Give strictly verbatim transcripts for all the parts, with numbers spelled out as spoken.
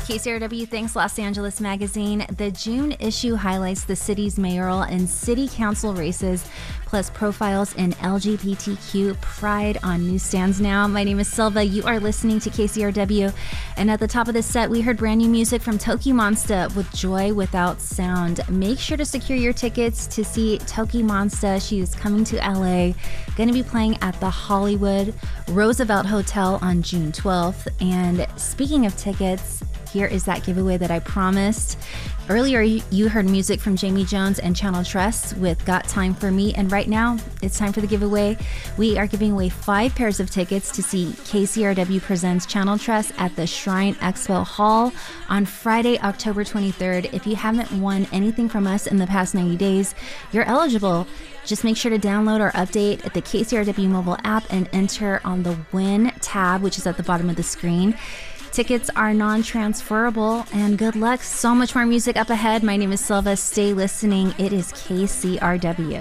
K C R W Thanks Los Angeles Magazine. The June issue highlights the city's mayoral and city council races, plus profiles in L G B T Q pride on newsstands now. My name is Silva. You are listening to K C R W. And at the top of this set, we heard brand new music from Toki Monsta with Joy Without Sound. Make sure to secure your tickets to see Toki Monsta. She is coming to L A, going to be playing at the Hollywood Roosevelt Hotel on June twelfth. And speaking of tickets, here is that giveaway that I promised. Earlier, you heard music from Jamie Jones and Channel Trust with Got Time For Me. And right now, it's time for the giveaway. We are giving away five pairs of tickets to see K C R W Presents Channel Trust at the Shrine Expo Hall on Friday, October twenty-third. If you haven't won anything from us in the past ninety days, you're eligible. Just make sure to download or update the K C R W mobile app and enter on the Win tab, which is at the bottom of the screen. Tickets are non-transferable, and good luck. So much more music up ahead. My name is Silva. Stay listening. It is K C R W.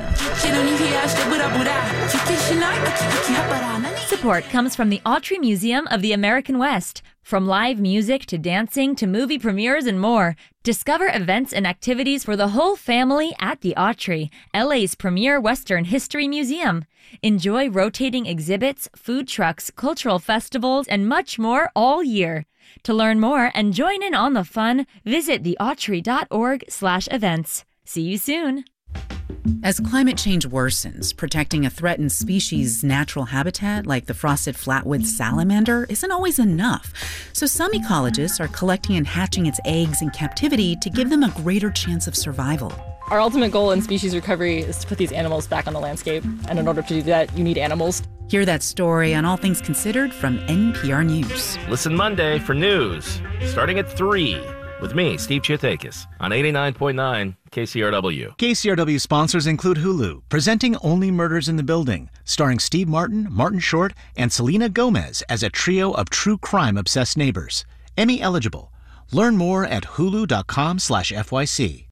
Support comes from the Autry Museum of the American West. From live music to dancing to movie premieres and more, discover events and activities for the whole family at the Autry, L A's premier Western history museum. Enjoy rotating exhibits, food trucks, cultural festivals, and much more all year. To learn more and join in on the fun, visit the autry dot org slash events. See you soon. As climate change worsens, protecting a threatened species' natural habitat like the frosted flatwood salamander isn't always enough. So some ecologists are collecting and hatching its eggs in captivity to give them a greater chance of survival. Our ultimate goal in species recovery is to put these animals back on the landscape. And in order to do that, you need animals. Hear that story on All Things Considered from N P R News. Listen Monday for news, starting at three. With me, Steve Chiatakis, on eighty-nine point nine K C R W. K C R W sponsors include Hulu, presenting Only Murders in the Building, starring Steve Martin, Martin Short, and Selena Gomez as a trio of true crime-obsessed neighbors. Emmy eligible. Learn more at hulu dot com slash F Y C.